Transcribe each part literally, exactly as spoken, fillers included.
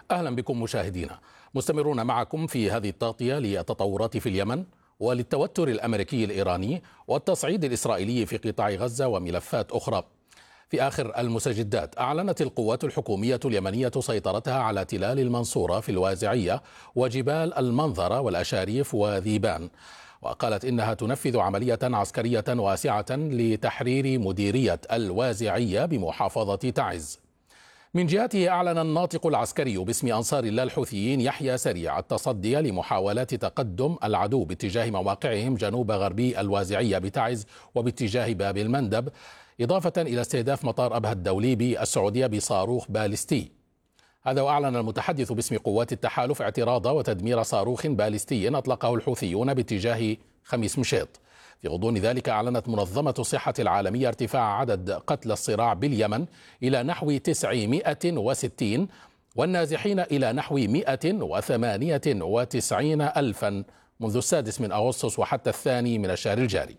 أهلا بكم مشاهدينا، مستمرون معكم في هذه التغطية للتطورات في اليمن وللتوتر الأمريكي الإيراني والتصعيد الإسرائيلي في قطاع غزة وملفات أخرى. في آخر المستجدات أعلنت القوات الحكومية اليمنية سيطرتها على تلال المنصورة في الوازعية وجبال المنظرة والأشاريف وذيبان، وقالت إنها تنفذ عملية عسكرية واسعة لتحرير مديرية الوازعية بمحافظة تعز. من جهته أعلن الناطق العسكري باسم أنصار الله الحوثيين يحيى سريع التصدي لمحاولات تقدم العدو باتجاه مواقعهم جنوب غربي الوازعية بتعز وباتجاه باب المندب، إضافة إلى استهداف مطار أبها الدولي بالسعودية بصاروخ باليستي. هذا وأعلن المتحدث باسم قوات التحالف اعتراض وتدمير صاروخ باليستي أطلقه الحوثيون باتجاه خميس مشيط. في غضون ذلك أعلنت منظمة الصحة العالمية ارتفاع عدد قتلى الصراع باليمن إلى نحو تسعمائة وستين والنازحين إلى نحو مائة وثمانية وتسعين ألفا منذ السادس من أغسطس وحتى الثاني من الشهر الجاري.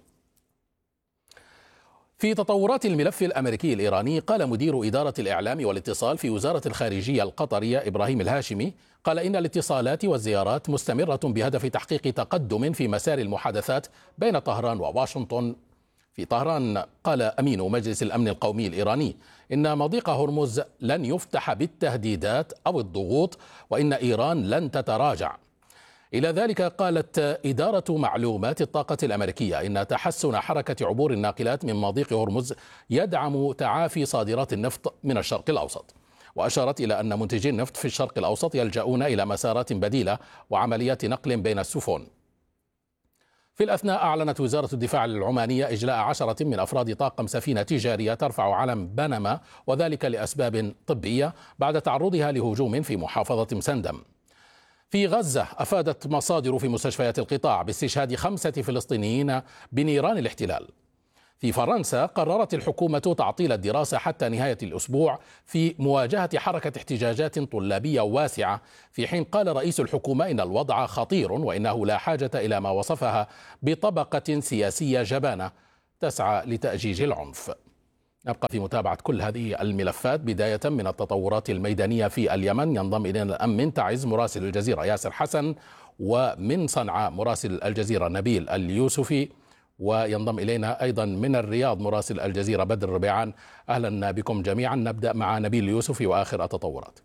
في تطورات الملف الأمريكي الإيراني، قال مدير إدارة الإعلام والاتصال في وزارة الخارجية القطرية إبراهيم الهاشمي قال إن الاتصالات والزيارات مستمرة بهدف تحقيق تقدم في مسار المحادثات بين طهران وواشنطن. في طهران قال أمين مجلس الأمن القومي الإيراني إن مضيق هرمز لن يفتح بالتهديدات أو الضغوط وإن إيران لن تتراجع. إلى ذلك قالت إدارة معلومات الطاقة الأمريكية إن تحسن حركة عبور الناقلات من مضيق هرمز يدعم تعافي صادرات النفط من الشرق الأوسط، وأشارت إلى أن منتجي النفط في الشرق الأوسط يلجؤون إلى مسارات بديلة وعمليات نقل بين السفن. في الأثناء أعلنت وزارة الدفاع العمانية إجلاء عشرة من أفراد طاقم سفينة تجارية ترفع علم بنما، وذلك لأسباب طبية بعد تعرضها لهجوم في محافظة مسندم. في غزة أفادت مصادر في مستشفيات القطاع باستشهاد خمسة فلسطينيين بنيران الاحتلال. في فرنسا قررت الحكومة تعطيل الدراسة حتى نهاية الأسبوع في مواجهة حركة احتجاجات طلابية واسعة، في حين قال رئيس الحكومة إن الوضع خطير وإنه لا حاجة إلى ما وصفها بطبقة سياسية جبانة تسعى لتأجيج العنف. نبقى في متابعة كل هذه الملفات، بداية من التطورات الميدانية في اليمن. ينضم إلينا الآن من تعز مراسل الجزيرة ياسر حسن، ومن صنعاء مراسل الجزيرة نبيل اليوسفي، وينضم إلينا أيضا من الرياض مراسل الجزيرة بدر ربيعان. أهلا بكم جميعا. نبدأ مع نبيل اليوسفي وآخر التطورات.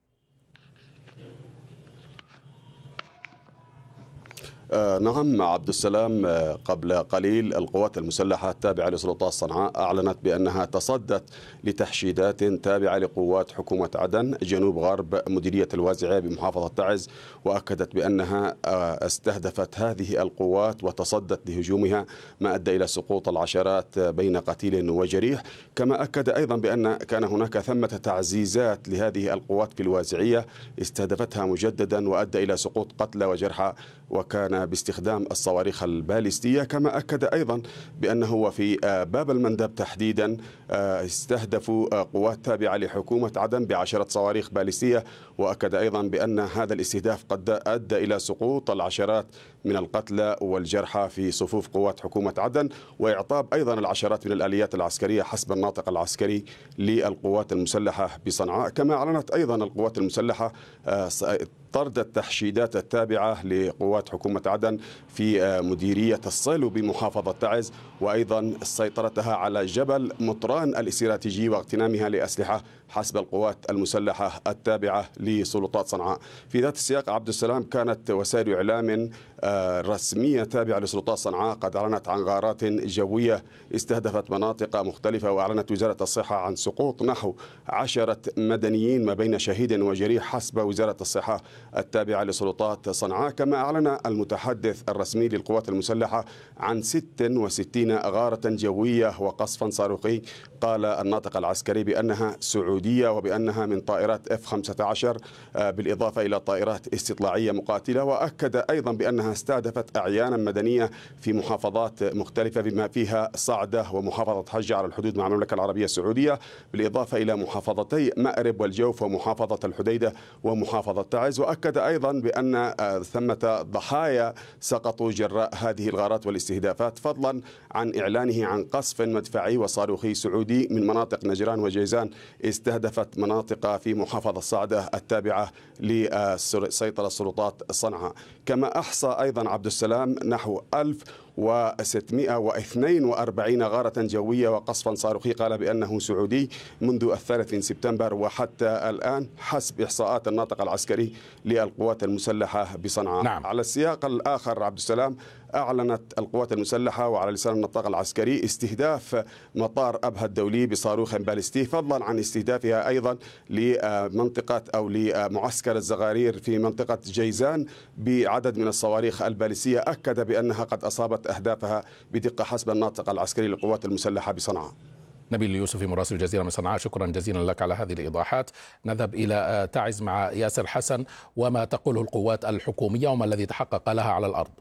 آه نعم عبد السلام، آه قبل قليل القوات المسلحة التابعة لسلطات صنعاء أعلنت بأنها تصدت لتحشيدات تابعة لقوات حكومة عدن جنوب غرب مديرية الوازعية بمحافظة تعز، وأكدت بأنها آه استهدفت هذه القوات وتصدت لهجومها ما أدى إلى سقوط العشرات بين قتيل وجريح. كما أكد أيضا بأن كان هناك ثمة تعزيزات لهذه القوات في الوازعية استهدفتها مجددا وأدى إلى سقوط قتلى وجرحى، وكان باستخدام الصواريخ الباليستية. كما أكد أيضا بأنه في باب المندب تحديدا استهدفوا قوات تابعة لحكومة عدن بعشرة صواريخ باليستية، وأكد أيضا بأن هذا الاستهداف قد أدى إلى سقوط العشرات من القتلى والجرحى في صفوف قوات حكومة عدن، وإعطاب أيضا العشرات من الآليات العسكرية حسب الناطق العسكري للقوات المسلحة بصنعاء. كما أعلنت أيضا القوات المسلحة طرد التحشيدات التابعة لقوات حكومة عدن في مديرية الصيلو بمحافظة تعز، وأيضا سيطرتها على جبل مطران الاستراتيجي واغتنامها لأسلحة حسب القوات المسلحة التابعة لسلطات صنعاء. في ذات السياق عبد السلام، كانت وسائل إعلام رسمية تابعة لسلطات صنعاء قد أعلنت عن غارات جوية استهدفت مناطق مختلفة، وأعلنت وزارة الصحة عن سقوط نحو عشرة مدنيين ما بين شهيد وجريح حسب وزارة الصحة التابعة لسلطات صنعاء. كما أعلن المتحدث الرسمي للقوات المسلحة عن ست وستين غارة جوية وقصفا صاروخي، قال الناطق العسكري بأنها سعودية وبأنها من طائرات إف خمسة عشر بالإضافة إلى طائرات استطلاعية مقاتلة، وأكد أيضا بأنها استهدفت أعيانا مدنية في محافظات مختلفة بما فيها صعدة ومحافظة حجة على الحدود مع المملكة العربية السعودية، بالإضافة إلى محافظتي مأرب والجوف ومحافظة الحديدة ومحافظة تعز. وأكد أيضا بأن ثمة ضحايا سقطوا جراء هذه الغارات والاستهدافات، فضلا عن إعلانه عن قصف مدفعي وصاروخي سعودي من مناطق نجران وجيزان استهدف استهدفت مناطق في محافظة صعدة التابعة لسيطرة سلطات صنعاء. كما أحصى أيضا عبد السلام نحو ألف وستمئة واثنين وأربعين غارة جوية وقصفا صاروخي قال بأنه سعودي منذ الثالث من سبتمبر وحتى الآن حسب إحصاءات الناطق العسكري للقوات المسلحة بصنعاء. نعم. على السياق الآخر عبد السلام، أعلنت القوات المسلحة وعلى لسان النطاق العسكري استهداف مطار أبها الدولي بصاروخ باليستي، فضلا عن استهدافها أيضا لمنطقة أو لمعسكر الزغارير في منطقة جيزان بعدد من الصواريخ الباليستية، أكد بأنها قد أصابت أهدافها بدقة حسب الناطق العسكري للقوات المسلحة بصنعاء. نبيل اليوسفي مراسل الجزيرة من صنعاء، شكرا جزيلا لك على هذه الإيضاحات. نذهب إلى تعز مع ياسر حسن، وما تقوله القوات الحكومية وما الذي تحقق لها على الأرض؟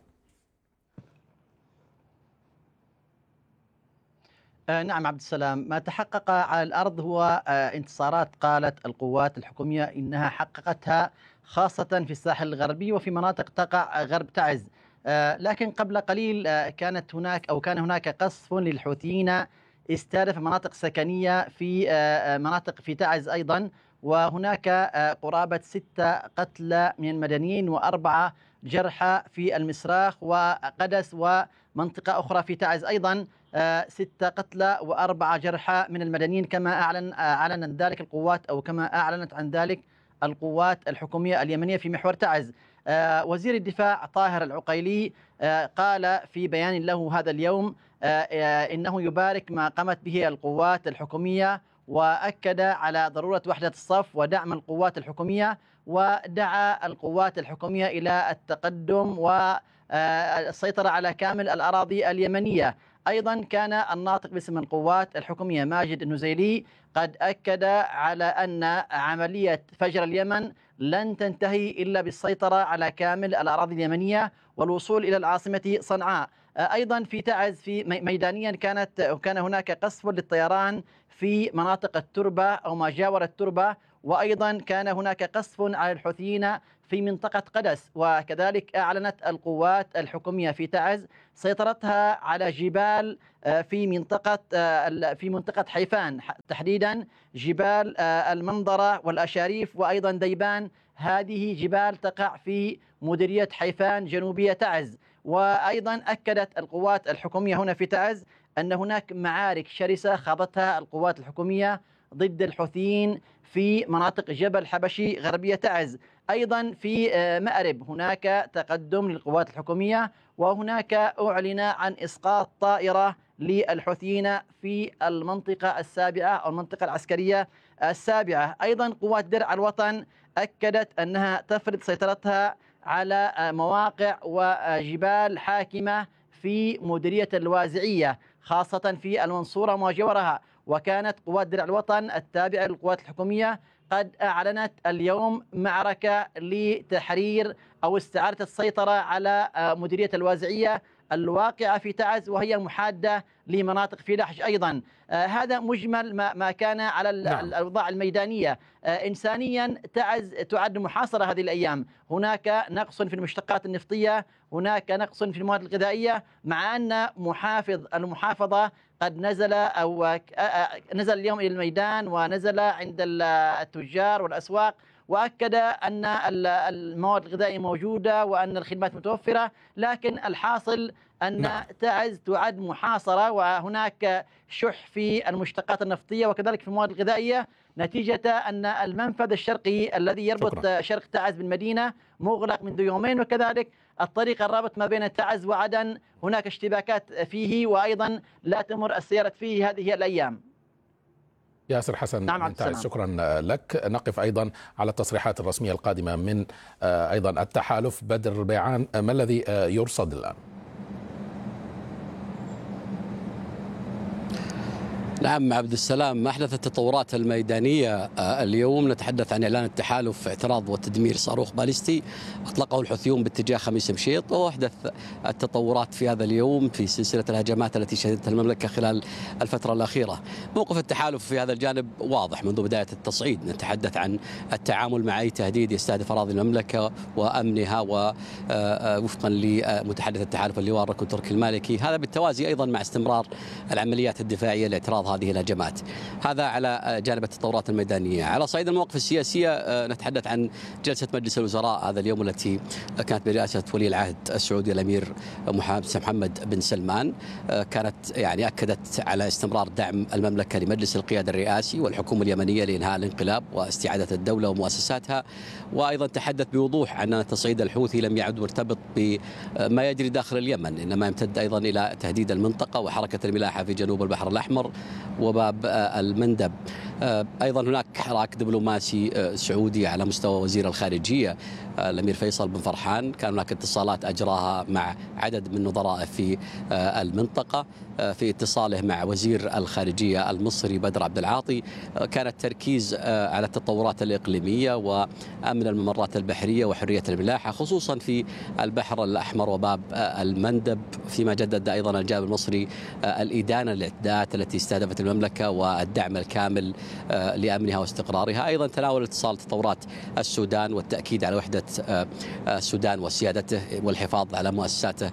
نعم عبد السلام، ما تحقق على الأرض هو انتصارات قالت القوات الحكومية إنها حققتها خاصة في الساحل الغربي وفي مناطق تقع غرب تعز. لكن قبل قليل كانت هناك أو كان هناك قصف للحوثيين استهدف مناطق سكنية في مناطق في تعز أيضا، وهناك قرابة ستة قتلى من المدنيين وأربعة جرحى في المسراخ وقدس، ومنطقة أخرى في تعز أيضا ستة قتلى وأربعة جرحى من المدنيين، كما أعلن أعلنت ذلك القوات أو كما أعلنت عن ذلك القوات الحكومية اليمنية في محور تعز. وزير الدفاع طاهر العقيلي قال في بيان له هذا اليوم إنه يبارك ما قامت به القوات الحكومية، وأكد على ضرورة وحدة الصف ودعم القوات الحكومية، ودعا القوات الحكومية إلى التقدم والسيطرة على كامل الأراضي اليمنية. أيضا كان الناطق باسم القوات الحكومية ماجد النزيلي قد أكد على أن عملية فجر اليمن لن تنتهي إلا بالسيطرة على كامل الأراضي اليمنية والوصول إلى العاصمة صنعاء. أيضا في تعز في ميدانيا كانت كان هناك قصف للطيران في مناطق التربة أو ما جاور التربة، وأيضا كان هناك قصف على الحوثيين في منطقة قدس. وكذلك أعلنت القوات الحكومية في تعز سيطرتها على جبال في منطقة في منطقة حيفان، تحديدا جبال المنظرة والأشاريف وأيضا ديبان. هذه جبال تقع في مديرية حيفان جنوبية تعز. وأيضا أكدت القوات الحكومية هنا في تعز أن هناك معارك شرسة خاضتها القوات الحكومية ضد الحوثيين في مناطق جبل حبشي غربية تعز. أيضا في مأرب هناك تقدم للقوات الحكومية، وهناك أعلن عن إسقاط طائرة للحوثيين في المنطقة السابعة أو المنطقة العسكرية السابعة. أيضا قوات درع الوطن أكدت أنها تفرض سيطرتها على مواقع وجبال حاكمة في مديرية الوازعية خاصة في المنصورة وما جاورها. وكانت قوات درع الوطن التابعة للقوات الحكومية قد أعلنت اليوم معركة لتحرير أو استعادة السيطرة على مديرية الوازعية الواقعة في تعز، وهي محادة لمناطق في لحج أيضا. آه هذا مجمل ما, ما كان على نعم. الأوضاع الميدانية. آه إنسانيا تعز تعد محاصرة هذه الأيام، هناك نقص في المشتقات النفطية، هناك نقص في المواد الغذائية، مع أن محافظ المحافظة قد نزل أو نزل اليوم إلى الميدان ونزل عند التجار والأسواق، وأكد أن المواد الغذائية موجودة وأن الخدمات متوفرة. لكن الحاصل أن نعم. تعز تعد محاصرة، وهناك شح في المشتقات النفطية وكذلك في المواد الغذائية، نتيجة أن المنفذ الشرقي الذي يربط شكرا. شرق تعز بالمدينة مغلق منذ يومين، وكذلك الطريق الرابط ما بين تعز وعدن هناك اشتباكات فيه، وأيضا لا تمر السيارة فيه هذه الأيام. ياسر حسن نعم من تعز، شكرا لك. نقف أيضا على التصريحات الرسمية القادمة من أيضا التحالف. بدر بيعان، ما الذي يرصد الآن؟ نعم عبد السلام، ما أحدث التطورات الميدانية اليوم. نتحدث عن إعلان التحالف اعتراض وتدمير صاروخ باليستي أطلقه الحوثيون باتجاه خميس مشيط، وأحدث التطورات في هذا اليوم في سلسلة الهجمات التي شهدتها المملكة خلال الفترة الأخيرة. موقف التحالف في هذا الجانب واضح منذ بداية التصعيد. نتحدث عن التعامل مع أي تهديد يستهدف أراضي المملكة وأمنها، ووفقا لمتحدث التحالف اللواء الركن تركي المالكي، هذا بالتوازي أيضا مع استمرار العمليات الدفاعية لاعتراض هذه الهجمات. هذا على جانب التطورات الميدانية. على صعيد المواقف السياسية نتحدث عن جلسة مجلس الوزراء هذا اليوم التي كانت برئاسة ولي العهد السعودي الأمير محمد بن سلمان، كانت يعني أكدت على استمرار دعم المملكة لمجلس القيادة الرئاسي والحكومة اليمنية لإنهاء الانقلاب واستعادة الدولة ومؤسساتها. وأيضا تحدث بوضوح أن تصعيد الحوثي لم يعد مرتبط بما يجري داخل اليمن، إنما يمتد أيضا إلى تهديد المنطقة وحركة الملاحة في جنوب البحر الأحمر وباب المندب. أيضا هناك حراك دبلوماسي سعودي على مستوى وزير الخارجية الأمير فيصل بن فرحان، كان هناك اتصالات أجراها مع عدد من نظرائه في المنطقة. في اتصاله مع وزير الخارجية المصري بدر عبد العاطي كان التركيز على التطورات الإقليمية وأمن الممرات البحرية وحرية الملاحة خصوصا في البحر الأحمر وباب المندب، فيما جدد أيضا الجانب المصري الإدانة للاعتداءات التي استهدفت المملكة والدعم الكامل لأمنها واستقرارها. أيضا تناول اتصال تطورات السودان والتأكيد على وحدة السودان وسيادته والحفاظ على مؤسساته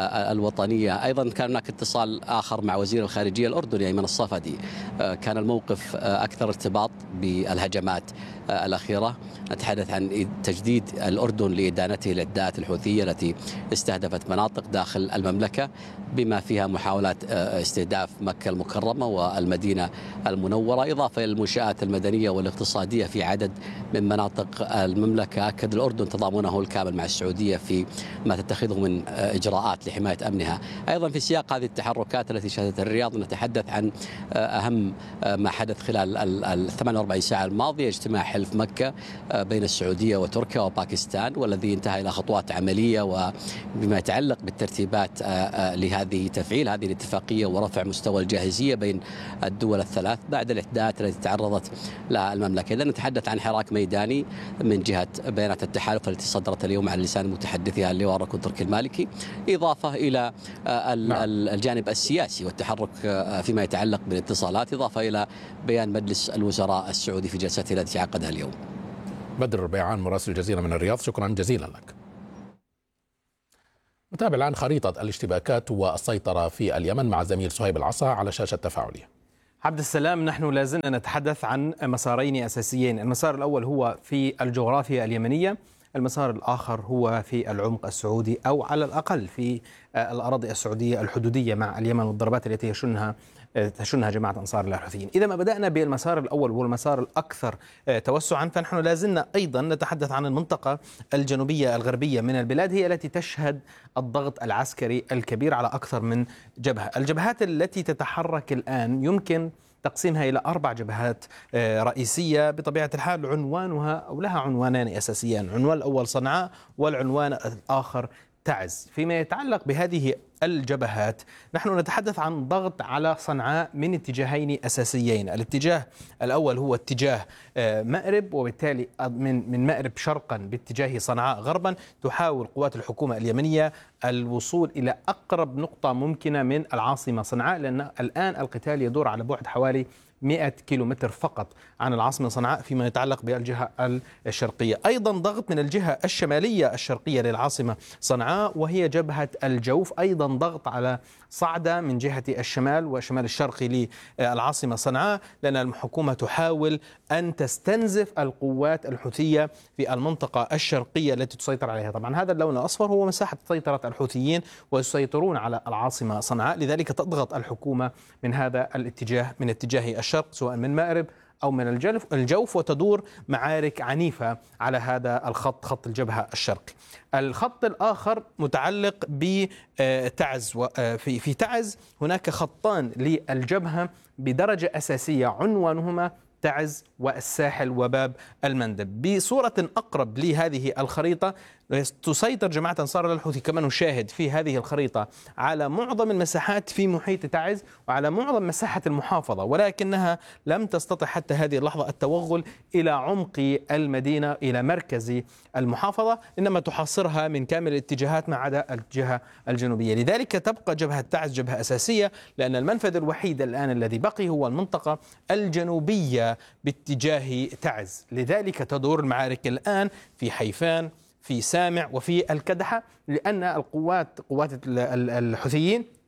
الوطنية. أيضا كان هناك اتصال آخر مع وزير الخارجية الأردني أيمن الصفدي، كان الموقف أكثر ارتباط بالهجمات الأخيرة. نتحدث عن تجديد الأردن لإدانته للعداءات الحوثية التي استهدفت مناطق داخل المملكة بما فيها محاولات استهداف مكة المكرمة والمدينة المنورة، إضافة إلى المنشآت المدنية والاقتصادية في عدد من مناطق المملكة. أكد الأردن تضامنه الكامل مع السعودية في ما تتخذه من إجراءات لحماية أمنها. أيضا في سياق هذه التحركات التي شهدت الرياض نتحدث عن أهم ما حدث خلال ال ثمانية وأربعين ساعة الماضية، اجتماع حلف مكة بين السعودية وتركيا وباكستان، والذي انتهى إلى خطوات عملية وبما يتعلق بالترتيبات لهذه تفعيل هذه الاتفاقية ورفع مستوى الجاهزية بين الدول الثلاث بعد الاعتداءات التي تعرضت لها المملكة. إذا نتحدث عن حراك ميداني من جهة بيانات التحالف التي صدرت اليوم على لسان متحدثها اللواء ركن تركي المالكي، إضافة إلى الجانب السياسي والتحرك فيما يتعلق بالاتصالات، إضافة إلى بيان مجلس الوزراء السعودي في جلسته التي عقدها اليوم. بدر بيعان مراسل الجزيرة من الرياض، شكرا جزيلا لك. نتابع الآن خريطة الاشتباكات والسيطرة في اليمن مع زميل صهيب العصا على شاشة تفاعلية. عبد السلام، نحن لازلنا نتحدث عن مسارين أساسيين. المسار الأول هو في الجغرافيا اليمنية، المسار الآخر هو في العمق السعودي أو على الأقل في الأراضي السعودية الحدودية مع اليمن والضربات التي يشنها تشنها جماعة أنصار الله الحوثيين. إذا ما بدأنا بالمسار الأول وهو المسار الأكثر توسعا، فنحن لازلنا أيضا نتحدث عن المنطقة الجنوبية الغربية من البلاد، هي التي تشهد الضغط العسكري الكبير على أكثر من جبهة. الجبهات التي تتحرك الآن يمكن تقسيمها إلى أربع جبهات رئيسية بطبيعة الحال، عنوانها أو لها عنوانان أساسيان، العنوان الأول صنعاء والعنوان الآخر تعز. فيما يتعلق بهذه الجبهات نحن نتحدث عن ضغط على صنعاء من اتجاهين أساسيين. الاتجاه الأول هو اتجاه مأرب، وبالتالي من من مأرب شرقا باتجاه صنعاء غربا تحاول قوات الحكومة اليمنية الوصول إلى أقرب نقطة ممكنة من العاصمة صنعاء، لأن الآن القتال يدور على بعد حوالي مئة كيلومتر فقط عن العاصمة صنعاء فيما يتعلق بالجهة الشرقية. أيضا ضغط من الجهة الشمالية الشرقية للعاصمة صنعاء وهي جبهة الجوف، أيضا ضغط على صعدة من جهة الشمال والشمال الشرقي للعاصمة صنعاء، لأن الحكومة تحاول أن تستنزف القوات الحوثية في المنطقة الشرقية التي تسيطر عليها. طبعا هذا اللون الأصفر هو مساحة سيطرة الحوثيين ويسيطرون على العاصمة صنعاء، لذلك تضغط الحكومة من هذا الاتجاه من اتجاه الشرق سواء من مأرب أو من الجوف، وتدور معارك عنيفة على هذا الخط، خط الجبهة الشرقي. الخط الآخر متعلق بتعز، في في تعز هناك خطان للجبهة بدرجة أساسية عنوانهما تعز والساحل وباب المندب. بصورة أقرب لهذه الخريطة تسيطر جماعة أنصار الله الحوثي كما نشاهد في هذه الخريطة على معظم المساحات في محيط تعز وعلى معظم مساحة المحافظة، ولكنها لم تستطع حتى هذه اللحظة التوغل إلى عمق المدينة إلى مركز المحافظة، إنما تحاصرها من كامل الاتجاهات ما عدا الجهة الجنوبية. لذلك تبقى جبهة تعز جبهة أساسية، لأن المنفذ الوحيد الآن الذي بقي هو المنطقة الجنوبية باتجاه تعز. لذلك تدور المعارك الآن في حيفان، في سامع، وفي الكدحة، لأن القوات قوات الحوثيين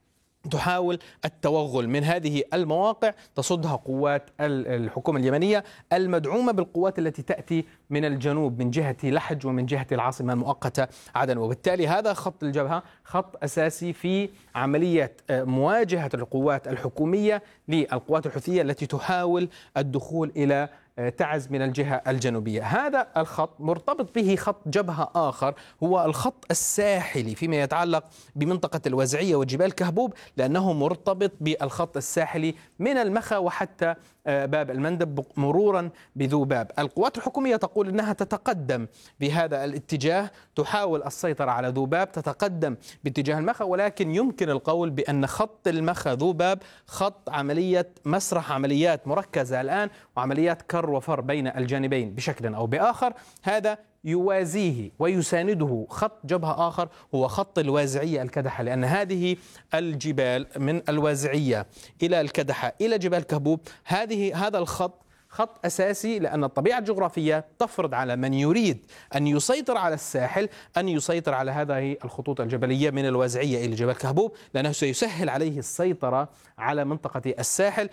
تحاول التوغل من هذه المواقع تصدها قوات الحكومة اليمنية المدعومة بالقوات التي تأتي من الجنوب من جهة لحج ومن جهة العاصمة المؤقتة عدن. وبالتالي هذا خط الجبهة خط أساسي في عملية مواجهة القوات الحكومية للقوات الحوثية التي تحاول الدخول إلى تعز من الجهة الجنوبية. هذا الخط مرتبط به خط جبهة آخر هو الخط الساحلي فيما يتعلق بمنطقة الوزعية وجبال كهبوب، لأنه مرتبط بالخط الساحلي من المخا وحتى باب المندب مرورا بذوباب. القوات الحكومية تقول أنها تتقدم بهذا الاتجاه، تحاول السيطرة على ذوباب، تتقدم باتجاه المخا، ولكن يمكن القول بأن خط المخا ذوباب خط عملية مسرح عمليات مركزة الآن وعمليات كر وفر بين الجانبين بشكل أو بآخر. هذا يوازيه ويسانده خط جبهة آخر هو خط الوازعية الكدحة، لأن هذه الجبال من الوازعية إلى الكدحة إلى جبال كهبوب هذه هذا الخط خط أساسي، لأن الطبيعة الجغرافية تفرض على من يريد أن يسيطر على الساحل أن يسيطر على هذه الخطوط الجبلية من الوازعية إلى جبال كهبوب، لأنه سيسهل عليه السيطرة على منطقة الساحل.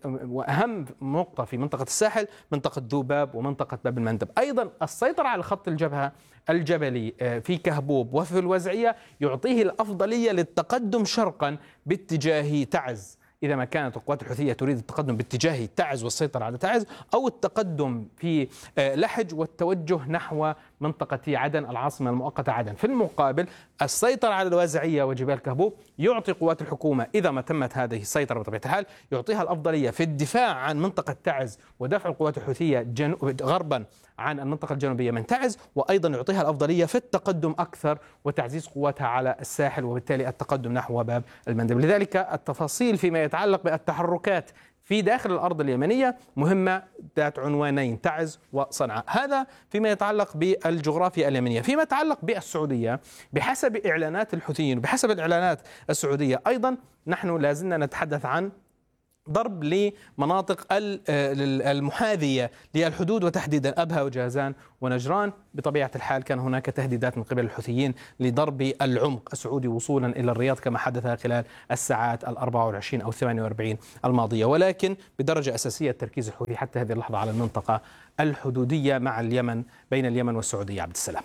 وأهم نقطة في منطقة الساحل منطقة ذوباب ومنطقة باب المندب. أيضا السيطرة على خط الجبهة الجبلي في كهبوب وفي الوازعية يعطيه الأفضلية للتقدم شرقا باتجاه تعز إذا ما كانت القوات الحوثية تريد التقدم باتجاه تعز والسيطرة على تعز، أو التقدم في لحج والتوجه نحو منطقة عدن العاصمة المؤقتة عدن. في المقابل السيطرة على الوازعية وجبال كهبوب يعطي قوات الحكومة إذا ما تمت هذه السيطرة بطبيعة الحال يعطيها الأفضلية في الدفاع عن منطقة تعز ودفع القوات الحوثية غربا عن المنطقة الجنوبية من تعز، وأيضا يعطيها الأفضلية في التقدم أكثر وتعزيز قواتها على الساحل وبالتالي التقدم نحو باب المندب. لذلك التفاصيل فيما يتعلق بالتحركات في داخل الأرض اليمنية مهمة ذات عنوانين تعز وصنعاء. هذا فيما يتعلق بالجغرافيا اليمنية. فيما يتعلق بالسعودية بحسب إعلانات الحوثيين وبحسب الإعلانات السعودية أيضا نحن لازلنا نتحدث عن ضرب لمناطق المحاذية للحدود وتحديدا أبها وجازان ونجران. بطبيعة الحال كان هناك تهديدات من قبل الحوثيين لضرب العمق السعودي وصولا إلى الرياض كما حدث خلال الساعات الأربع والعشرين أو الثمانية والأربعين الماضية، ولكن بدرجة أساسية تركيز الحوثي حتى هذه اللحظة على المنطقة الحدودية مع اليمن بين اليمن والسعودية. عبد السلام،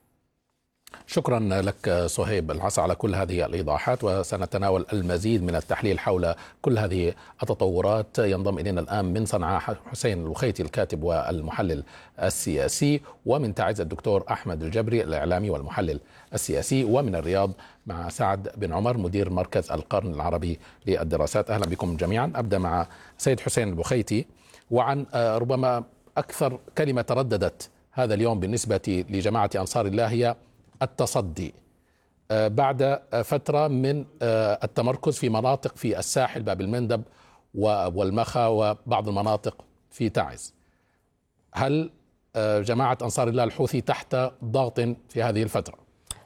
شكرا لك صهيب العصا على كل هذه الإيضاحات، وسنتناول المزيد من التحليل حول كل هذه التطورات. ينضم إلينا الآن من صنعاء حسين الوخيتي الكاتب والمحلل السياسي، ومن تعز الدكتور أحمد الجبري الإعلامي والمحلل السياسي، ومن الرياض مع سعد بن عمر مدير مركز القرن العربي للدراسات. أهلا بكم جميعا. أبدأ مع سيد حسين الوخيتي، وعن ربما أكثر كلمة ترددت هذا اليوم بالنسبة لجماعة أنصار الله هي التصدي بعد فترة من التمركز في مناطق في الساحل باب المندب والمخا وبعض المناطق في تعز. هل جماعة أنصار الله الحوثي تحت ضغط في هذه الفترة؟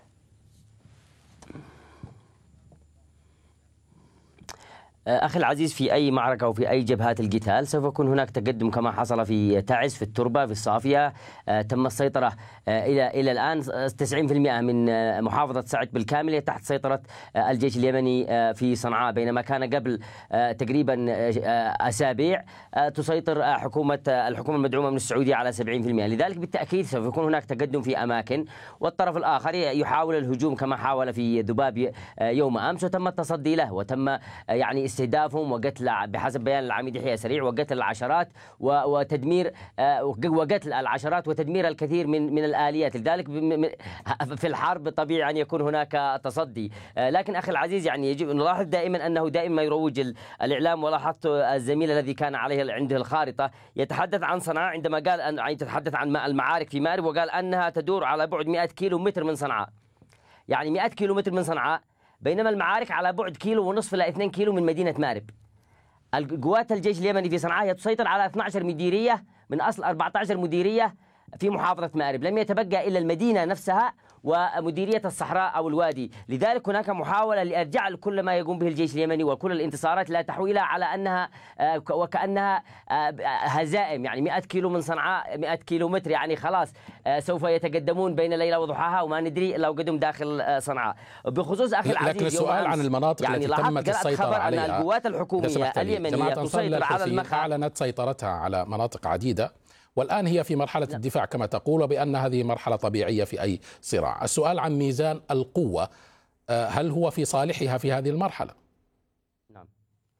أخي العزيز، في أي معركة وفي أي جبهات القتال سوف يكون هناك تقدم كما حصل في تعز في التربة في الصافية. تم السيطرة إلى إلى الآن تسعين بالمئة من محافظة سعد بالكامل تحت سيطرة الجيش اليمني في صنعاء، بينما كان قبل تقريبا أسابيع تسيطر حكومة الحكومة المدعومة من السعودية على سبعين بالمئة. لذلك بالتأكيد سوف يكون هناك تقدم في أماكن، والطرف الآخر يحاول الهجوم كما حاول في ذباب يوم أمس، وتم التصدي له وتم يعني استهدافهم وقتل بحسب بيان العميد يحيى سريع وقتل العشرات وتدمير وقتل العشرات وتدمير الكثير من من الآليات. لذلك في الحرب طبيعي أن يكون هناك تصدي. لكن أخي العزيز يعني يجب أن نلاحظ دائما أنه دائما ما يروج الإعلام، ولاحظت الزميل الذي كان عليه عنده الخارطة يتحدث عن صنعاء عندما قال أن يتحدث عن المعارك في مارب، وقال أنها تدور على بعد مئة كيلو متر من صنعاء، يعني مئة كيلو متر من صنعاء، بينما المعارك على بعد كيلو ونصف إلى اثنين كيلو من مدينة مارب. القوات الجيش اليمني في صنعاء هي تسيطر على اثنتي عشرة مديرية من أصل أربعة عشر مديرية في محافظة مارب، لم يتبقى إلا المدينة نفسها ومديرية الصحراء أو الوادي. لذلك هناك محاولة لإرجاع كل ما يقوم به الجيش اليمني وكل الانتصارات لا تحويلها على أنها وكأنها هزائم، يعني مئة كيلو من صنعاء، مئة كيلو متر، يعني خلاص سوف يتقدمون بين ليلة وضحاها وما ندري لو قدم داخل صنعاء. بخصوص أخي العزيز، لكن السؤال عن المناطق يعني التي تمت السيطرة عليها، أن القوات الحكومية اليمنية تسيطر على المخا، أعلنت سيطرتها على مناطق عديدة والآن هي في مرحلة الدفاع كما تقول، وبأن هذه مرحلة طبيعية في أي صراع. السؤال عن ميزان القوة، هل هو في صالحها في هذه المرحلة؟ نعم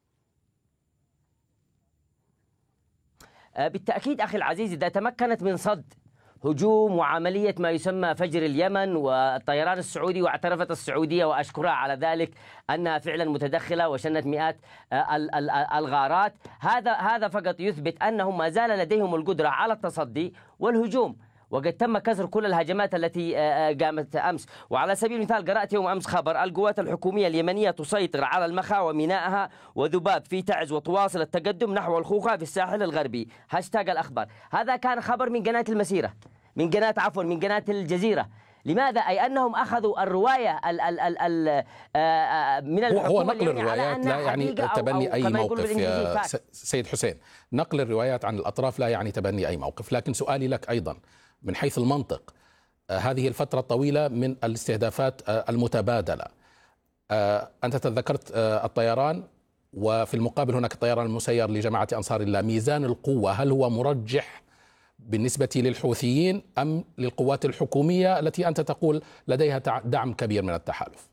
بالتأكيد أخي العزيز، إذا تمكنت من صد هجوم وعملية ما يسمى فجر اليمن والطيران السعودي، واعترفت السعودية وأشكرها على ذلك أنها فعلا متدخلة وشنت مئات الغارات، هذا هذا فقط يثبت أنهم ما زال لديهم القدرة على التصدي والهجوم، وقد تم كسر كل الهجمات التي قامت أمس. وعلى سبيل المثال قرأت يوم أمس خبر القوات الحكومية اليمنية تسيطر على المخا ومينائها وذباب في تعز وتواصل التقدم نحو الخوخة في الساحل الغربي، هاشتاج الأخبار. هذا كان خبر من قناة المسيرة، من قناة عفوا من قناة الجزيرة. لماذا؟ أي أنهم أخذوا الرواية ال ال ال ال من الحكومة. هو نقل الروايات لا يعني تبني أي موقف يا سيد حسين، نقل الروايات عن الأطراف لا يعني تبني أي موقف. لكن سؤالي لك أيضا من حيث المنطق، هذه الفترة الطويلة من الاستهدافات المتبادلة، أنت تذكرت الطيران وفي المقابل هناك الطيران المسير لجماعة أنصار الله، ميزان القوة هل هو مرجح بالنسبة للحوثيين أم للقوات الحكومية التي أنت تقول لديها دعم كبير من التحالف؟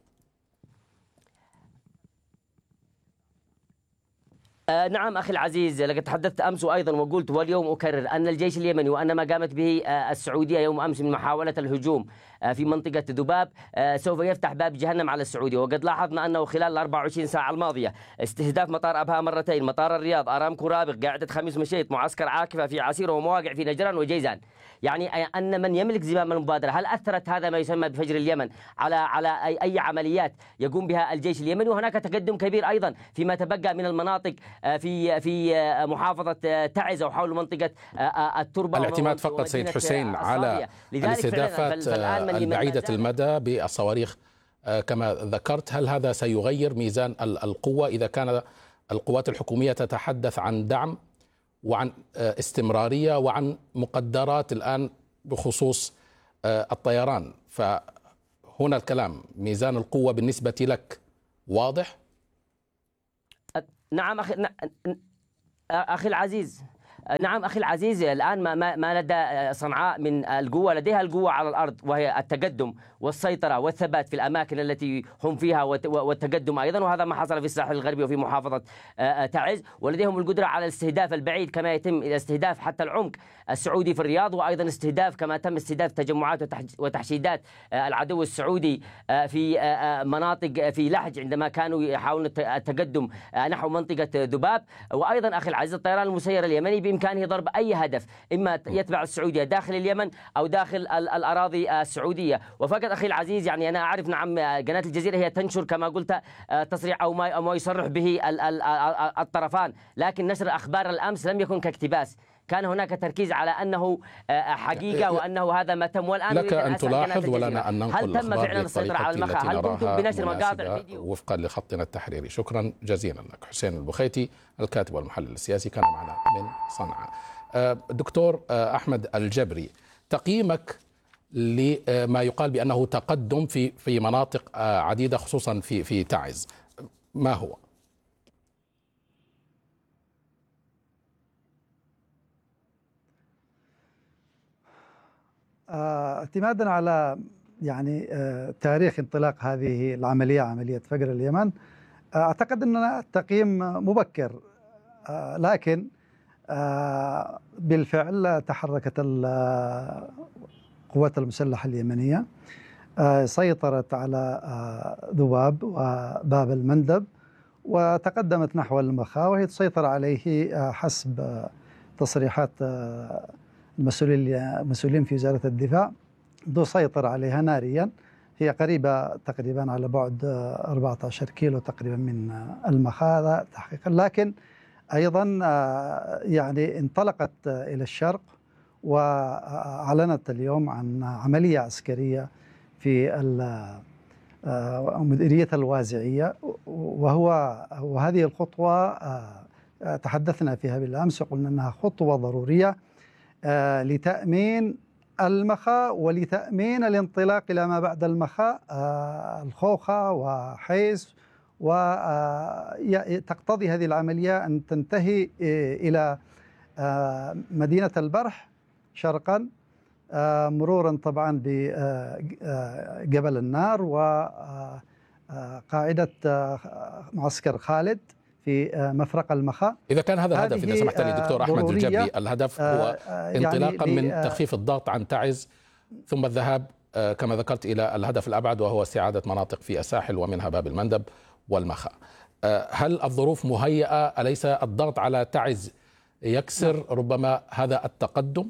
آه نعم أخي العزيز، لقد تحدثت أمس وأيضا وقلت واليوم أكرر أن الجيش اليمني وأن ما قامت به آه السعودية يوم أمس من محاولة الهجوم آه في منطقة ذباب آه سوف يفتح باب جهنم على السعودية. وقد لاحظنا أنه خلال الأربع وعشرين ساعة الماضية استهداف مطار أبها مرتين، مطار الرياض، أرامكو رابغ، قاعدة خميس مشيط، معسكر عاكفة في عسير، ومواقع في نجران وجيزان. يعني أن من يملك زمام المبادرة، هل أثرت هذا ما يسمى بفجر اليمن على على أي, أي عمليات يقوم بها الجيش اليمني؟ وهناك تقدم كبير أيضا فيما تبقى من المناطق في في محافظة تعز أو حول منطقة التربة. الاعتماد فقط سيد حسين على الاستهدافات البعيدة المدى بالصواريخ كما ذكرت، هل هذا سيغير ميزان القوة إذا كان القوات الحكومية تتحدث عن دعم وعن استمرارية وعن مقدرات الآن بخصوص الطيران؟ فهنا الكلام، ميزان القوة بالنسبة لك واضح؟ نعم أخي أخي العزيز، نعم أخي العزيز، الآن ما, ما, ما لدى صنعاء من القوة، لديها القوة على الأرض وهي التقدم والسيطرة والثبات في الأماكن التي هم فيها والتقدم أيضا، وهذا ما حصل في الساحل الغربي وفي محافظة تعز. ولديهم القدرة على الاستهداف البعيد كما يتم الاستهداف حتى العمق السعودي في الرياض، وأيضا استهداف كما تم استهداف تجمعات وتحشيدات العدو السعودي في مناطق في لحج عندما كانوا يحاولون التقدم نحو منطقة ذباب. وأيضا أخي العزيز الطيران المسير اليمني بإمكانه ضرب أي هدف إما يتبع السعودية داخل اليمن أو داخل الأراضي السعودية. وفقط أخي العزيز، يعني أنا أعرف نعم قناة الجزيرة هي تنشر كما قلت تصريح أو ما, أو ما يصرح به الطرفان، لكن نشر أخبار الأمس لم يكن كاقتباس، كان هناك تركيز على أنه حقيقة وأنه هذا ما تم. والآن لك أن تلاحظ ولنا أن ننقل هل تم فعلا السيطرة على المخا؟ هل قمتم بنشر مقاطع فيديو وفقا لخطنا التحريري؟ شكرا جزيلا لك. حسين البخيتي الكاتب والمحلل السياسي كان معنا من صنعاء. دكتور أحمد الجبري، تقييمك لما يقال بأنه تقدم في في مناطق عديدة خصوصا في في تعز ما هو؟ اعتمادا على يعني تاريخ انطلاق هذه العملية، عملية فجر اليمن، أعتقد أن التقييم مبكر، لكن بالفعل تحركت القوات المسلحة اليمنية، سيطرت على ذباب وباب المندب وتقدمت نحو المخا، وهي تسيطر عليه حسب تصريحات المسؤولين في وزارة الدفاع، تسيطر عليها ناريا. هي قريبة تقريبا على بعد أربعة عشر كيلو تقريبا من المخا تحقيقا، لكن أيضا يعني انطلقت إلى الشرق وأعلنت اليوم عن عملية عسكرية في مديرية الوازعية، وهو وهذه الخطوة تحدثنا فيها بالأمس وقلنا أنها خطوة ضرورية لتأمين المخاء ولتأمين الانطلاق إلى ما بعد المخاء، الخوخة وحيس، وتقتضي هذه العملية أن تنتهي إلى مدينة البرح شرقا، مرورا طبعا بجبل النار وقاعدة معسكر خالد في مفرق المخاء. إذا كان هذا الهدف، إذا سمحت لي دكتور أحمد الجبري، الهدف هو انطلاقا يعني من تخفيف الضغط عن تعز ثم الذهاب كما ذكرت إلى الهدف الأبعد وهو استعادة مناطق في الساحل ومنها باب المندب والمخاء. هل الظروف مهيئة؟ أليس الضغط على تعز يكسر ربما هذا التقدم؟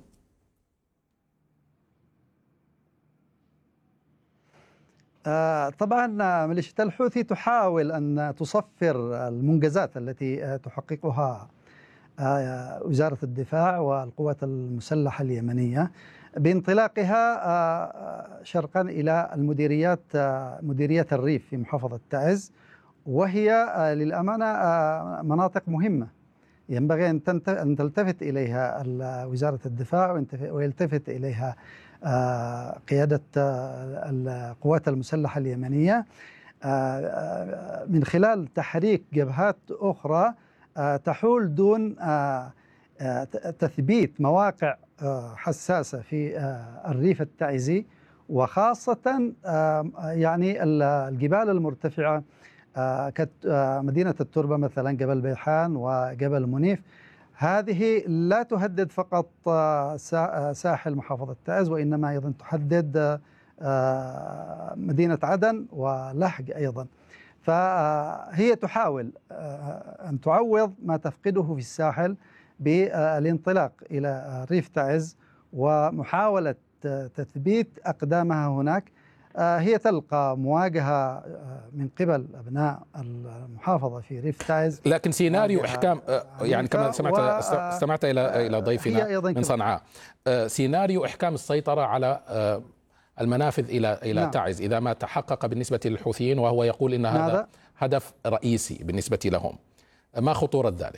طبعا ميليشيا الحوثي تحاول أن تصفر المنجزات التي تحققها وزارة الدفاع والقوات المسلحة اليمنية بانطلاقها شرقا إلى المديريات، مديرية الريف في محافظة تعز، وهي للأمانة مناطق مهمة ينبغي أن تلتفت إليها وزارة الدفاع ويلتفت إليها قيادة القوات المسلحة اليمنية من خلال تحريك جبهات أخرى تحول دون تثبيت مواقع حساسة في الريف التعزي، وخاصة يعني الجبال المرتفعة كمدينة التربة مثلا، جبل بيحان وجبل منيف. هذه لا تهدد فقط ساحل محافظة تعز، وإنما أيضا تهدد مدينة عدن ولحج أيضا. فهي تحاول أن تعوض ما تفقده في الساحل بالانطلاق إلى ريف تعز ومحاولة تثبيت أقدامها هناك. هي تلقى مواجهة من قبل أبناء المحافظة في ريف تعز، لكن سيناريو إحكام يعني كما سمعت استمعت إلى إلى ضيفنا من صنعاء، سيناريو إحكام السيطرة على المنافذ إلى إلى نعم. تعز إذا ما تحقق بالنسبة للحوثيين، وهو يقول إن هذا نعم. هدف رئيسي بالنسبة لهم، ما خطورة ذلك؟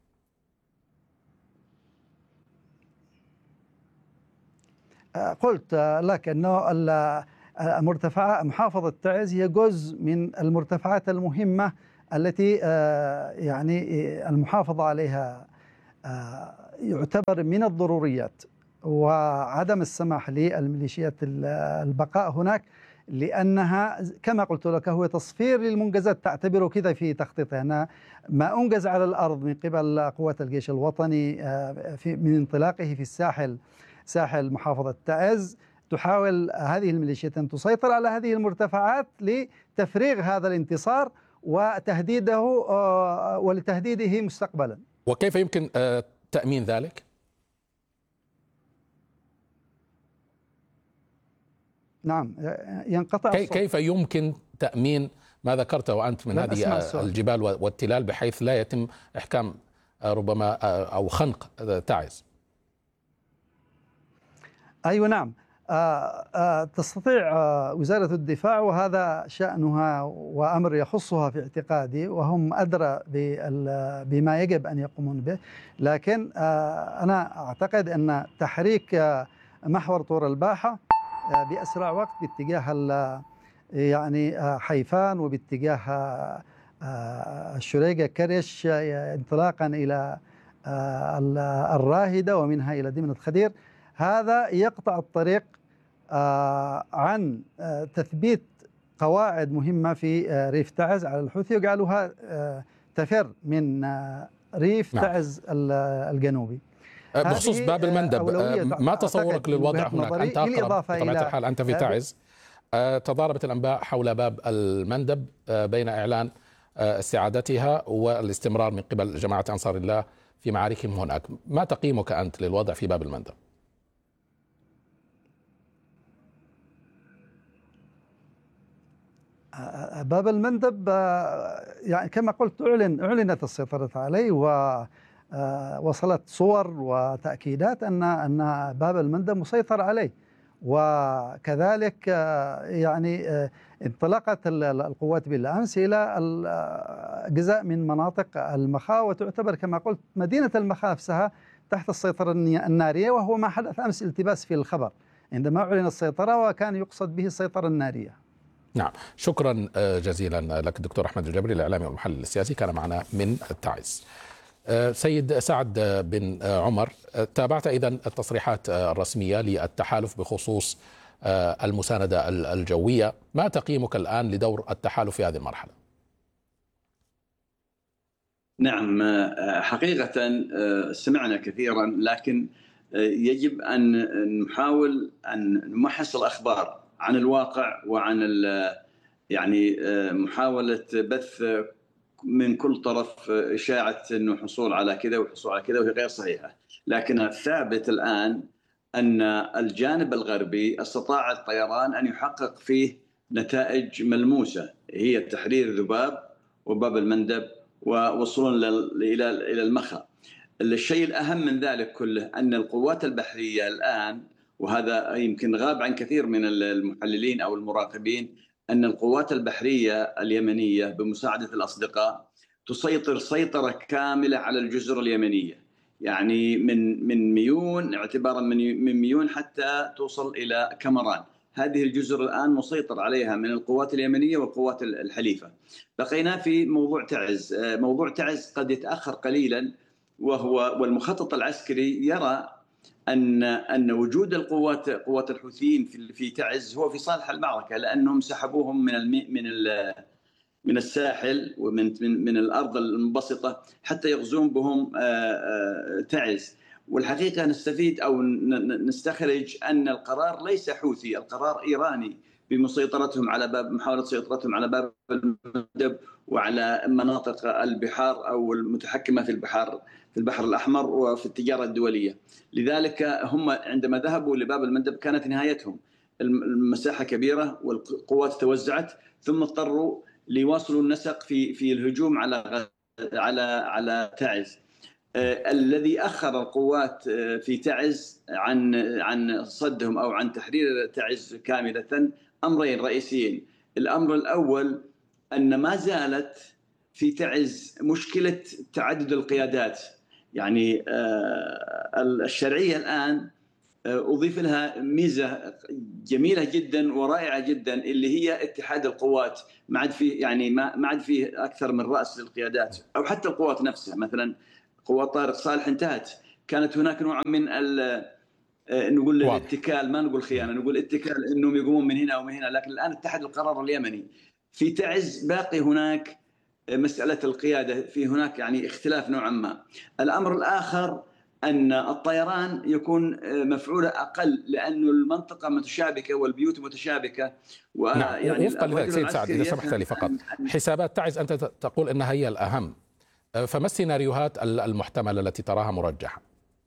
قلت لك أنه المرتفعات محافظة تعز هي جزء من المرتفعات المهمة التي يعني المحافظة عليها يعتبر من الضروريات، وعدم السماح للميليشيات البقاء هناك لأنها كما قلت لك هو تصفير للمنجزات، تعتبره كذا في تخطيطها أن ما أنجز على الأرض من قبل قوات الجيش الوطني في من انطلاقه في الساحل ساحل محافظة تعز. تحاول هذه الميليشيات أن تسيطر على هذه المرتفعات لتفريغ هذا الانتصار وتهديده ولتهديده مستقبلا. وكيف يمكن تأمين ذلك؟ نعم ينقطع كي كيف يمكن تأمين ما ذكرته أنت من هذه الجبال والتلال بحيث لا يتم إحكام ربما أو خنق تعز؟ أيوة نعم، آه آه تستطيع آه وزارة الدفاع، وهذا شأنها وأمر يخصها في اعتقادي، وهم أدرى بما يجب أن يقومون به، لكن آه أنا أعتقد أن تحريك آه محور طور الباحة آه بأسرع وقت باتجاه يعني آه حيفان وباتجاه آه الشريقة كرش آه انطلاقا إلى آه الراهدة ومنها إلى دمنة خدير، هذا يقطع الطريق عن تثبيت قواعد مهمة في ريف تعز على الحوثي وجعلها تفر من ريف نعم. تعز الجنوبي. بخصوص باب المندب، ما تصورك للوضع هناك؟ أنت أقرب بطبيعة الحال، أنت في تعز. تضاربت الأنباء حول باب المندب بين إعلان استعادتها والاستمرار من قبل جماعة أنصار الله في معاركهم هناك. ما تقييمك أنت للوضع في باب المندب؟ باب المندب يعني كما قلت أعلن أعلنت السيطرة عليه، ووصلت صور وتأكيدات أن أن باب المندب مسيطر عليه، وكذلك يعني انطلقت القوات بالأمس إلى أجزاء من مناطق المخا، وتعتبر كما قلت مدينة المخا نفسها تحت السيطرة النارية، وهو ما حدث أمس التباس في الخبر عندما أعلن السيطرة وكان يقصد به السيطرة النارية. نعم، شكرا جزيلا لك دكتور أحمد الجبري الإعلامي والمحلل السياسي، كان معنا من تعز. سيد سعد بن عمر، تابعت إذن التصريحات الرسمية للتحالف بخصوص المساندة الجوية، ما تقييمك الآن لدور التحالف في هذه المرحلة؟ نعم، حقيقة سمعنا كثيرا، لكن يجب أن نحاول أن نمحص الأخبار عن الواقع وعن يعني محاولة بث من كل طرف إشاعة أنه حصول على كذا وحصول على كذا، وهي غير صحيحة. لكن الثابت الآن أن الجانب الغربي استطاع الطيران أن يحقق فيه نتائج ملموسة، هي تحرير ذباب وباب المندب ووصولا إلى إلى المخا. الشيء الأهم من ذلك كله أن القوات البحرية الآن، وهذا يمكن غاب عن كثير من المحللين أو المراقبين، أن القوات البحرية اليمنية بمساعدة الأصدقاء تسيطر سيطرة كاملة على الجزر اليمنية، يعني من من ميون، اعتبارا من من ميون حتى توصل إلى كمران. هذه الجزر الآن مسيطر عليها من القوات اليمنية والقوات الحليفة. بقينا في موضوع تعز. موضوع تعز قد يتأخر قليلا، وهو والمخطط العسكري يرى أن أن وجود القوات قوات الحوثيين في في تعز هو في صالح المعركة، لأنهم سحبوهم من المي من من الساحل ومن من, من الأرض المنبسطة حتى يغزون بهم تعز. والحقيقة نستفيد أو نستخرج أن القرار ليس حوثي، القرار إيراني بمسيطرتهم على باب محاولة سيطرتهم على باب المندب وعلى مناطق البحار أو المتحكمة في البحار في البحر الأحمر وفي التجارة الدولية. لذلك هم عندما ذهبوا لباب المندب كانت نهايتهم، المساحة كبيرة والقوات توزعت، ثم اضطروا ليواصلوا النسق في في الهجوم على على على تعز. آه الذي أخر القوات آه في تعز عن عن صدهم أو عن تحرير تعز كاملة أمرين رئيسيين. الأمر الأول أن ما زالت في تعز مشكلة تعدد القيادات، يعني آه الشرعية الآن أضيف لها ميزة جميلة جدا ورائعة جدا، اللي هي اتحاد القوات. ما عاد في يعني ما ما عاد في أكثر من رأس للقيادات أو حتى القوات نفسها. مثلا قوات طارق صالح انتهت، كانت هناك نوع من ال نقول الاتكال، ما نقول خيانة، نقول اتكال إنهم يقومون من هنا ومن هنا. لكن الآن اتحد القرار اليمني. في تعز باقي هناك مسألة القيادة، في هناك يعني اختلاف نوعا ما. الأمر الآخر أن الطيران يكون مفعولة أقل، لأن المنطقة متشابكة والبيوت متشابكة. نعم، يعني وفقا لذلك سيد سعد إذا سمحت لي فقط، حسابات تعز أنت تقول أنها هي الأهم، فما السيناريوهات المحتملة التي تراها مرجحة؟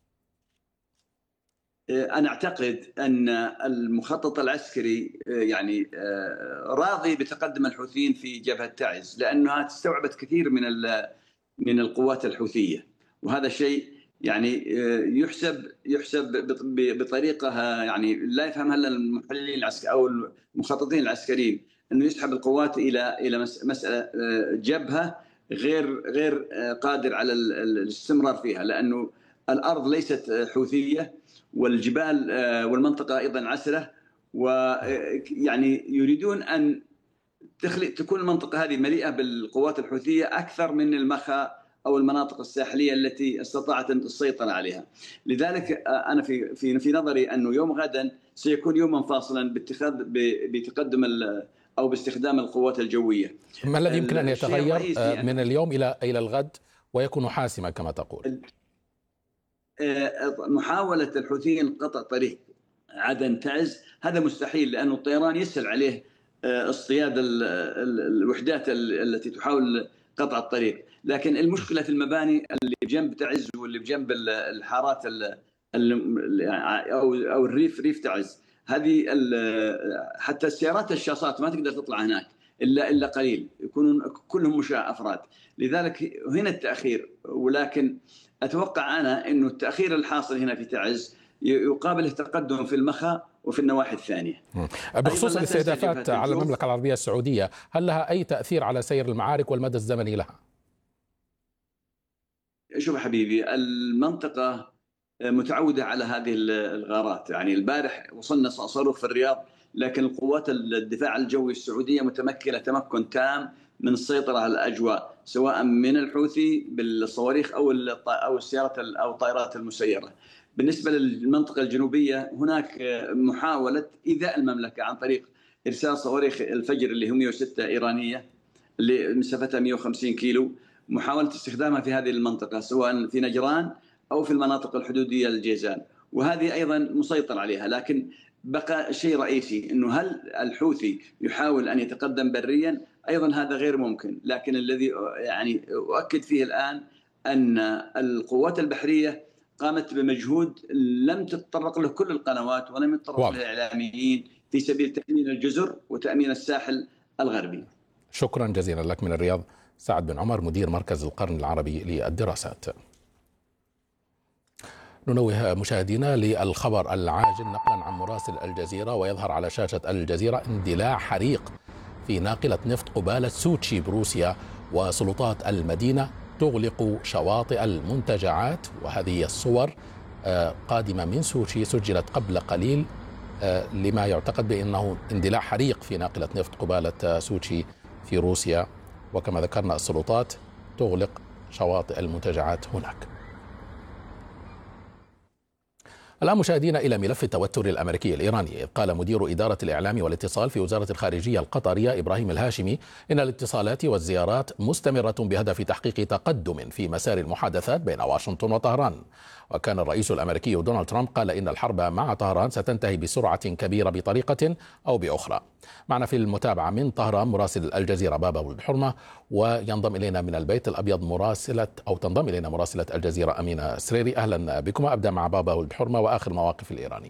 أنا أعتقد أن المخطط العسكري يعني راضي بتقدم الحوثيين في جبهة تعز، لأنها استوعبت كثير من من القوات الحوثية، وهذا شيء يعني يحسب يحسب بطريقة يعني لا يفهمها الا المحللين العسكريين او المخططين العسكريين، انه يسحب القوات الى الى مسألة جبهة غير غير قادر على الاستمرار فيها، لانه الارض ليست حوثية والجبال والمنطقة ايضا عسرة، ويعني يريدون ان تخلق تكون المنطقة هذه مليئة بالقوات الحوثية اكثر من المخا أو المناطق الساحلية التي استطاعت السيطرة عليها. لذلك أنا في في في نظري أنه يوم غدا سيكون يوما فاصلا باتخاذ بتقدم أو باستخدام القوات الجوية. ما الذي يمكن أن يتغير من اليوم إلى إلى الغد ويكون حاسما كما تقول؟ محاولة الحوثيين قطع طريق عدن تعز هذا مستحيل، لأنه الطيران يسهل عليه اصطياد الوحدات التي تحاول قطع الطريق. لكن المشكلة في المباني اللي بجنب تعز واللي بجنب الحارات أو أو الريف ريف تعز، هذه حتى السيارات الشاصات ما تقدر تطلع هناك إلا إلا قليل، يكونون كلهم مشاة أفراد. لذلك هنا التأخير. ولكن أتوقع أنا إنه التأخير الحاصل هنا في تعز يقابله تقدم في المخا وفي النواحي الثانية. بخصوص الاستهدافات على المملكة العربية السعودية، هل لها أي تأثير على سير المعارك والمدى الزمني لها؟ شوف حبيبي، المنطقة متعودة على هذه الغارات. يعني البارح وصلنا صاروخ في الرياض، لكن القوات الدفاع الجوي السعودية متمكنة تمكن تام من السيطرة على الأجواء، سواء من الحوثي بالصواريخ أو أو السيارات أو الطائرات المسيرة. بالنسبة للمنطقة الجنوبية هناك محاولة إيذاء المملكة عن طريق إرسال صواريخ الفجر اللي هم مئة وستة إيرانية اللي مسافتها مئة وخمسين كيلو، محاولة استخدامها في هذه المنطقة سواء في نجران أو في المناطق الحدودية للجيزان، وهذه أيضا مسيطر عليها. لكن بقى شيء رئيسي، أنه هل الحوثي يحاول أن يتقدم بريا؟ أيضا هذا غير ممكن. لكن الذي يعني أؤكد فيه الآن أن القوات البحرية قامت بمجهود لم تتطرق له كل القنوات ولم يتطرق له الإعلاميين في سبيل تأمين الجزر وتأمين الساحل الغربي. شكرا جزيلا لك من الرياض سعد بن عمر، مدير مركز القرن العربي للدراسات. ننوه مشاهدينا للخبر العاجل نقلا عن مراسل الجزيرة، ويظهر على شاشة الجزيرة اندلاع حريق في ناقلة نفط قبالة سوتشي بروسيا، وسلطات المدينة تغلق شواطئ المنتجعات. وهذه الصور قادمة من سوتشي سجلت قبل قليل لما يعتقد بأنه اندلاع حريق في ناقلة نفط قبالة سوتشي في روسيا. وكما ذكرنا السلطات تغلق شواطئ المنتجعات هناك. الآن مشاهدينا إلى ملف التوتر الأمريكي الإيراني، إذ قال مدير إدارة الإعلام والاتصال في وزارة الخارجية القطرية إبراهيم الهاشمي إن الاتصالات والزيارات مستمرة بهدف تحقيق تقدم في مسار المحادثات بين واشنطن وطهران. وكان الرئيس الأمريكي دونالد ترامب قال إن الحرب مع طهران ستنتهي بسرعة كبيرة بطريقة أو بأخرى. معنا في المتابعة من طهران مراسل الجزيرة بابا والبحرمة، وينضم إلينا من البيت الأبيض مراسلة أو تنضم إلينا مراسلة الجزيرة أمينة سريري. أهلا بكم. أبدأ مع بابا والبحرمة وآخر مواقف الإيرانيين.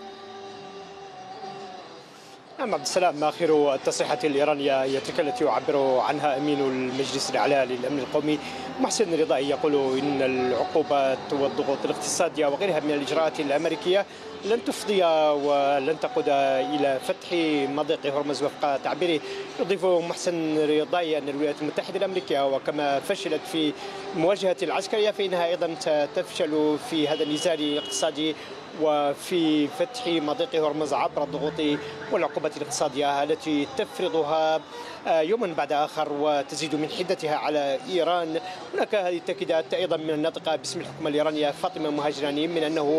نعم عبد السلام، آخر التصريحات الإيرانية التي يعبر عنها أمين المجلس الأعلى للأمن القومي محسن رضائي يقول إن العقوبات والضغوط الاقتصادية وغيرها من الإجراءات الأمريكية لن تفضي ولن تقود إلى فتح مضيق هرمز وفق تعبيره. يضيف محسن رضائي أن الولايات المتحدة الأمريكية وكما فشلت في مواجهة العسكرية فإنها أيضا ستفشل في هذا النزال الاقتصادي وفي فتح مضيق هرمز عبر الضغوط والعقوبات الاقتصادية التي تفرضها يوما بعد آخر وتزيد من حدتها على إيران. هناك هذه التأكيدات أيضا من الناطقة باسم الحكومة الإيرانية فاطمة مهاجراني من أنه